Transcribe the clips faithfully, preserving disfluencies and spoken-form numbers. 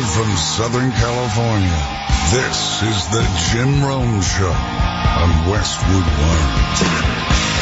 Live from Southern California, this is the Jim Rome Show on Westwood One.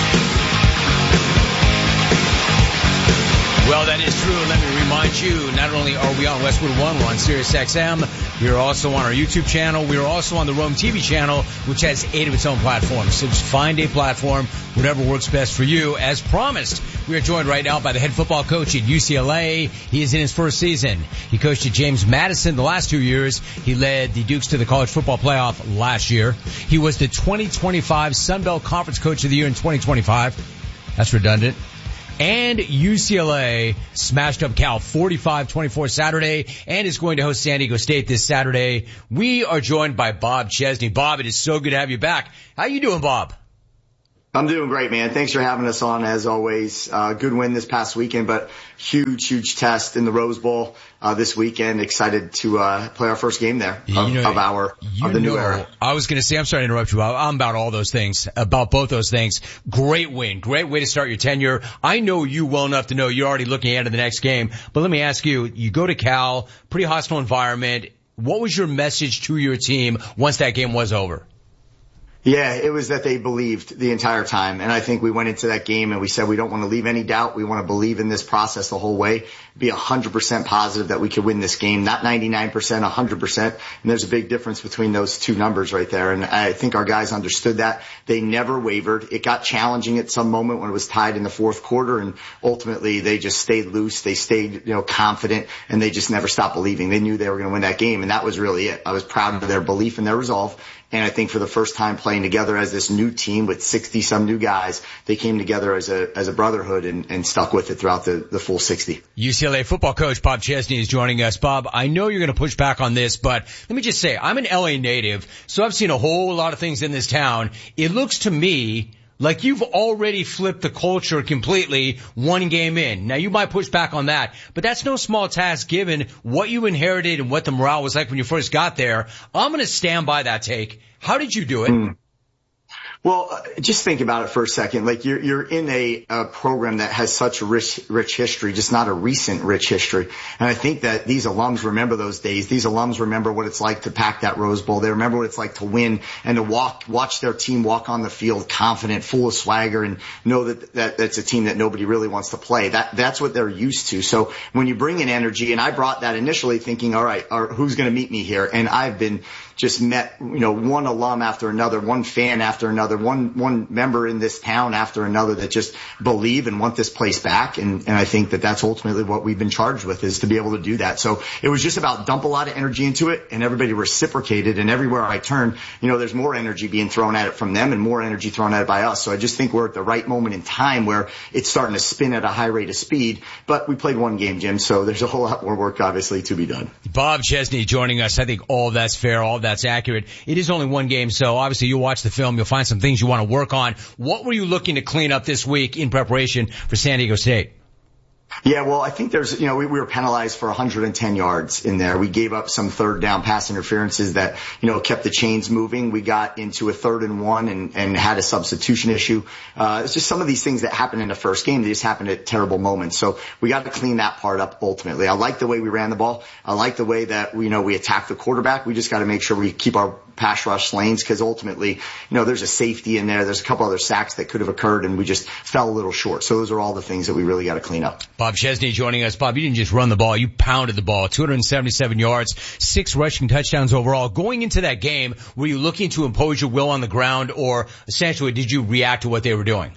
Well, that is true. Let me remind you, not only are we on Westwood One, we're on Sirius X M. We are also on our YouTube channel. We are also on the Rome T V channel, which has eight of its own platforms. So just find a platform, whatever works best for you. As promised, we are joined right now by the head football coach at U C L A. He is in his first season. He coached at James Madison the last two years. He led the Dukes to the college football playoff last year. He was the twenty twenty-five Sun Belt Conference Coach of the Year in twenty twenty-five. That's redundant. And U C L A smashed up Cal forty-five twenty-four Saturday and is going to host San Diego State this Saturday. We are joined by Bob Chesney. Bob, it is so good to have you back. How you doing, Bob? I'm doing great, man. Thanks for having us on, as always. Uh, good win this past weekend, but huge, huge test in the Rose Bowl uh, this weekend. Excited to uh, play our first game there of, you know, of our of the new know, era. I was going to say, I'm sorry to interrupt you, Bob. I'm about all those things, about both those things. Great win, great way to start your tenure. I know you well enough to know you're already looking ahead to the next game. But let me ask you: you go to Cal, pretty hostile environment. What was your message to your team once that game was over? Yeah, it was that they believed the entire time. And I think we went into that game and we said we don't want to leave any doubt. We want to believe in this process the whole way, be one hundred percent positive that we could win this game, not ninety-nine percent, one hundred percent. And there's a big difference between those two numbers right there. And I think our guys understood that. They never wavered. It got challenging at some moment when it was tied in the fourth quarter. And ultimately they just stayed loose. They stayed, you know, confident, and they just never stopped believing. They knew they were going to win that game. And that was really it. I was proud of their belief and their resolve. And I think for the first time playing together as this new team with sixty some new guys, they came together as a as a brotherhood and, and stuck with it throughout the, the full sixty. U C L A football coach Bob Chesney is joining us. Bob, I know you're going to push back on this, but let me just say, I'm an L A native, so I've seen a whole lot of things in this town. It looks to me like you've already flipped the culture completely one game in. Now, you might push back on that, but that's no small task given what you inherited and what the morale was like when you first got there. I'm going to stand by that take. How did you do it? Mm. Well, uh, just think about it for a second. Like you're, you're in a, a program that has such a rich, rich history, just not a recent rich history. And I think that these alums remember those days. These alums remember what it's like to pack that Rose Bowl. They remember what it's like to win and to walk, watch their team walk on the field confident, full of swagger, and know that, that that's a team that nobody really wants to play. That, that's what they're used to. So when you bring in energy, and I brought that initially thinking, all right, or who's going to meet me here? And I've been just met, you know, one alum after another, one fan after another, one, one member in this town after another that just believe and want this place back. And, and I think that that's ultimately what we've been charged with, is to be able to do that. So it was just about dump a lot of energy into it, and everybody reciprocated. And everywhere I turn, you know, there's more energy being thrown at it from them and more energy thrown at it by us. So I just think we're at the right moment in time where it's starting to spin at a high rate of speed. But we played one game, Jim, so there's a whole lot more work obviously to be done. Bob Chesney joining us. I think all that's fair, all that's accurate. It is only one game, so obviously you'll watch the film. You'll find some things you want to work on. What were you looking to clean up this week in preparation for San Diego State? Yeah, well, I think there's, you know, we, we were penalized for one hundred ten yards in there. We gave up some third down pass interferences that, you know, kept the chains moving. We got into a third and one and, and had a substitution issue. Uh, it's just some of these things that happened in the first game. They just happened at terrible moments. So we got to clean that part up ultimately. I like the way we ran the ball. I like the way that, you know, we attacked the quarterback. We just got to make sure we keep our pass rush lanes, because ultimately, you know, there's a safety in there. There's a couple other sacks that could have occurred, and we just fell a little short. So those are all the things that we really got to clean up. Bob Chesney joining us. Bob, you didn't just run the ball. You pounded the ball. two hundred seventy-seven yards, six rushing touchdowns overall. Going into that game, were you looking to impose your will on the ground, or essentially did you react to what they were doing?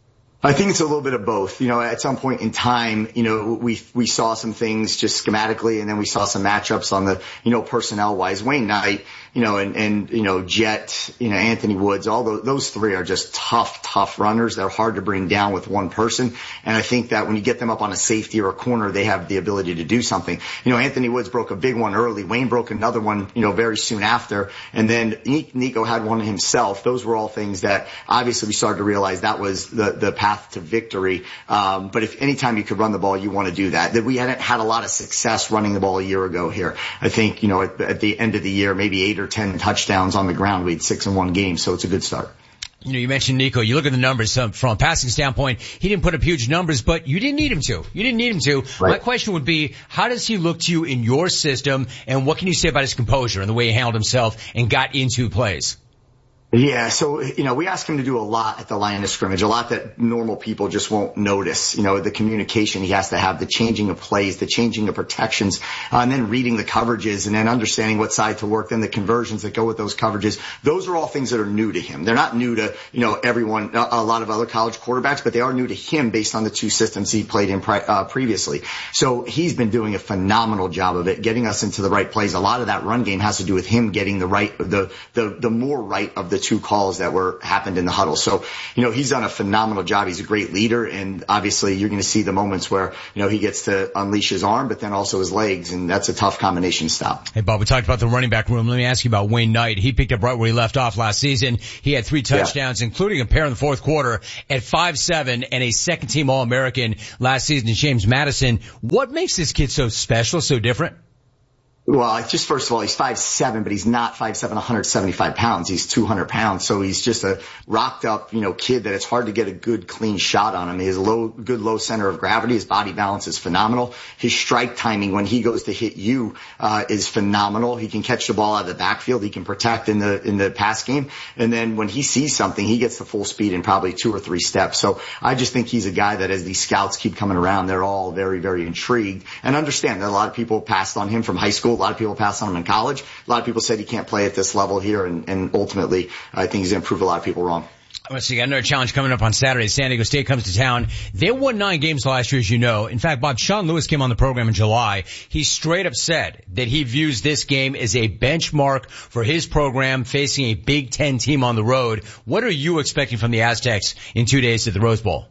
I think it's a little bit of both. You know, at some point in time, you know, we we saw some things just schematically, and then we saw some matchups on the, you know, personnel-wise. Wayne Knight, you know, and, and, you know, Jet, you know, Anthony Woods, all those, those three are just tough, tough runners. They're hard to bring down with one person. And I think that when you get them up on a safety or a corner, they have the ability to do something. You know, Anthony Woods broke a big one early. Wayne broke another one, you know, very soon after. And then Nico had one himself. Those were all things that obviously we started to realize that was the, the path to victory. Um, but if anytime you could run the ball, you want to do that. That we hadn't had a lot of success running the ball a year ago here. I think, you know, at, at the end of the year, maybe eight or ten touchdowns on the ground. We had six in one game, so it's a good start. You know, you mentioned Nico. You look at the numbers um, from a passing standpoint. He didn't put up huge numbers, but you didn't need him to. You didn't need him to. Right. My question would be, how does he look to you in your system, and what can you say about his composure and the way he handled himself and got into plays? Yeah, so, you know, we ask him to do a lot at the line of scrimmage, a lot that normal people just won't notice. You know, the communication he has to have, the changing of plays, the changing of protections, uh, and then reading the coverages and then understanding what side to work, then the conversions that go with those coverages. Those are all things that are new to him. They're not new to, you know, everyone, a lot of other college quarterbacks, but they are new to him based on the two systems he played in pri- uh, previously. So he's been doing a phenomenal job of it, getting us into the right plays. A lot of that run game has to do with him getting the right, the, the, the more right of the two calls that were happened in the huddle. So, you know, he's done a phenomenal job. He's a great leader. And obviously you're going to see the moments where, you know, he gets to unleash his arm, but then also his legs. And that's a tough combination stop. Hey, Bob, we talked about the running back room. Let me ask you about Wayne Knight. He picked up right where he left off last season. He had three touchdowns, yeah. including a pair in the fourth quarter at five seven and a second team All-American last season to James Madison. What makes this kid so special, so different? Well, just first of all, he's five seven, but he's not five seven, one hundred seventy-five pounds. He's two hundred pounds. So he's just a rocked up, you know, kid that it's hard to get a good, clean shot on him. He has a low, good low center of gravity. His body balance is phenomenal. His strike timing when he goes to hit you, uh, is phenomenal. He can catch the ball out of the backfield. He can protect in the, in the pass game. And then when he sees something, he gets the full speed in probably two or three steps. So I just think he's a guy that as these scouts keep coming around, they're all very, very intrigued and understand that a lot of people passed on him from high school. A lot of people passed on him in college. A lot of people said he can't play at this level here, and, and ultimately, I think he's going to prove a lot of people wrong. Let's see, another challenge coming up on Saturday. San Diego State comes to town. They won nine games last year, as you know. In fact, Bob, Sean Lewis came on the program in July. He straight up said that he views this game as a benchmark for his program facing a Big Ten team on the road. What are you expecting from the Aztecs in two days at the Rose Bowl?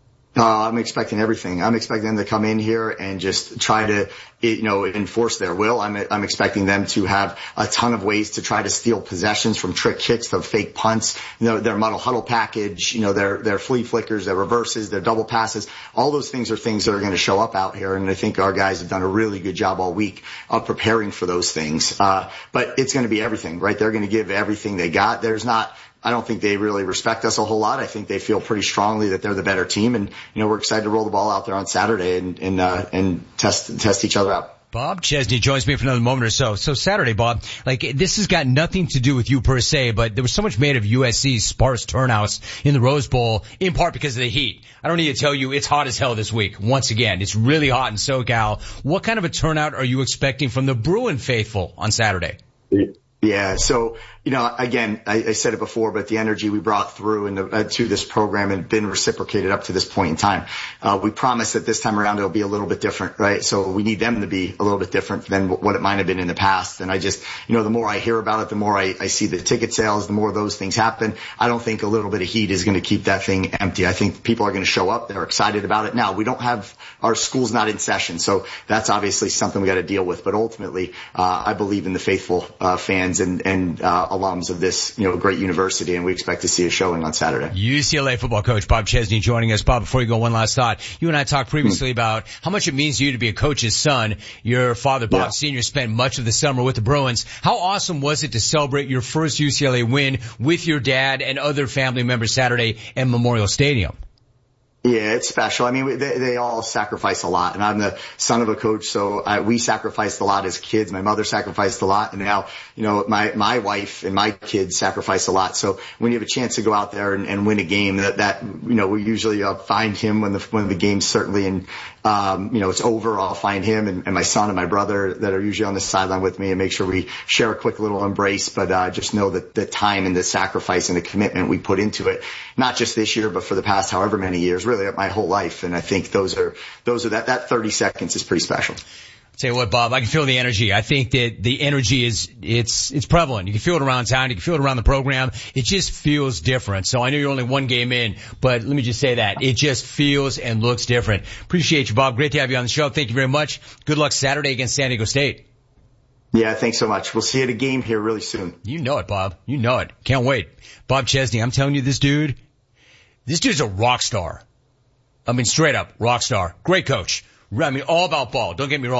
Uh, I'm expecting everything. I'm expecting them to come in here and just try to, you know, enforce their will. I'm, I'm expecting them to have a ton of ways to try to steal possessions, from trick kicks to fake punts, you know, their muddle huddle package, you know, their, their flea flickers, their reverses, their double passes. All those things are things that are going to show up out here. And I think our guys have done a really good job all week of preparing for those things. Uh, but it's going to be everything, right? They're going to give everything they got. There's not, I don't think they really respect us a whole lot. I think they feel pretty strongly that they're the better team, and you know we're excited to roll the ball out there on Saturday and and uh, and test test each other out. Bob Chesney joins me for another moment or so. So Saturday, Bob, like this has got nothing to do with you per se, but there was so much made of U S C's sparse turnouts in the Rose Bowl, in part because of the heat. I don't need to tell you it's hot as hell this week. Once again, it's really hot in SoCal. What kind of a turnout are you expecting from the Bruin faithful on Saturday? Yeah, so, you know, again, I, I said it before, but the energy we brought through in the, uh, to this program and been reciprocated up to this point in time. Uh, we promise that this time around it'll be a little bit different, right? So we need them to be a little bit different than what it might have been in the past. And I just, you know, the more I hear about it, the more I, I see the ticket sales, the more those things happen. I don't think a little bit of heat is going to keep that thing empty. I think people are going to show up. They're excited about it. Now, we don't have, our school's not in session, so that's obviously something we got to deal with. But ultimately, uh, I believe in the faithful, uh, fans and, and, uh, alums of this, you know, great university, and we expect to see a showing on Saturday. U C L A football coach Bob Chesney joining us. Bob, before you go, one last thought. You and I talked previously mm-hmm. about how much it means to you to be a coach's son. Your father, Bob yeah. Senior, spent much of the summer with the Bruins. How awesome was it to celebrate your first U C L A win with your dad and other family members Saturday at Memorial Stadium? Yeah, it's special. I mean, they, they all sacrifice a lot, and I'm the son of a coach, so I, we sacrificed a lot as kids. My mother sacrificed a lot, and now, you know, my, my wife and my kids sacrifice a lot. So when you have a chance to go out there and, and win a game, that, that, you know, we usually uh, find him when the, when the game's certainly in, um, you know, it's over. I'll find him and, and my son and my brother that are usually on the sideline with me and make sure we share a quick little embrace. But, uh, just know that the time and the sacrifice and the commitment we put into it, not just this year, but for the past however many years, really my whole life. And I think those are, those are that, that thirty seconds is pretty special. Tell you what, Bob, I can feel the energy. I think that the energy is, it's, it's prevalent. You can feel it around town. You can feel it around the program. It just feels different. So I know you're only one game in, but let me just say that. It just feels and looks different. Appreciate you, Bob. Great to have you on the show. Thank you very much. Good luck Saturday against San Diego State. Yeah, thanks so much. We'll see you at a game here really soon. You know it, Bob. You know it. Can't wait. Bob Chesney, I'm telling you, this dude, this dude's a rock star. I mean, straight up, rock star. Great coach. I mean, all about ball. Don't get me wrong.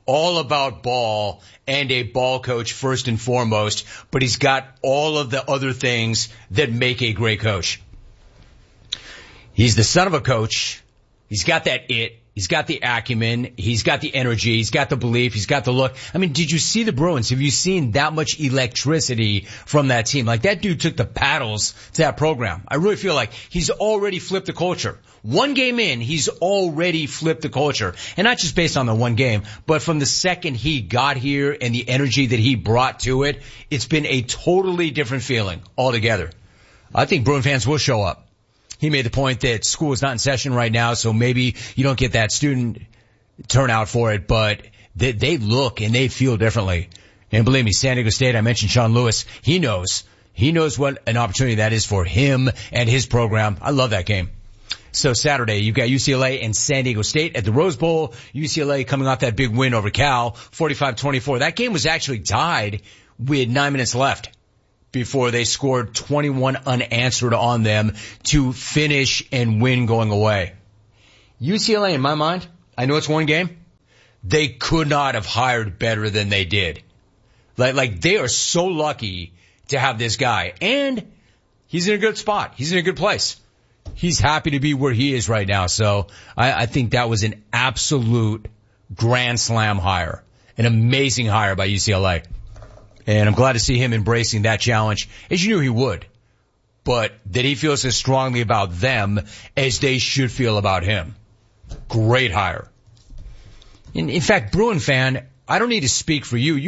all about ball and a ball coach first and foremost, but he's got all of the other things that make a great coach. He's the son of a coach. He's got that it. He's got the acumen. He's got the energy. He's got the belief. He's got the look. I mean, did you see the Bruins? Have you seen that much electricity from that team? Like, that dude took the paddles to that program. I really feel like he's already flipped the culture. One game in, he's already flipped the culture. And not just based on the one game, but from the second he got here and the energy that he brought to it, it's been a totally different feeling altogether. I think Bruin fans will show up. He made the point that school is not in session right now, so maybe you don't get that student turnout for it, but they, they look and they feel differently. And believe me, San Diego State, I mentioned Sean Lewis, he knows. He knows what an opportunity that is for him and his program. I love that game. So Saturday, you've got U C L A and San Diego State at the Rose Bowl. U C L A coming off that big win over Cal, forty-five twenty-four. That game was actually tied with nine minutes left before they scored twenty-one unanswered on them to finish and win going away. U C L A, in my mind, I know it's one game, they could not have hired better than they did. Like, like they are so lucky to have this guy. And he's in a good spot. He's in a good place. He's happy to be where he is right now. So I, I think that was an absolute grand slam hire. An amazing hire by U C L A. And I'm glad to see him embracing that challenge, as you knew he would. But that he feels as strongly about them as they should feel about him. Great hire. In, in fact, Bruin fan, I don't need to speak for you. You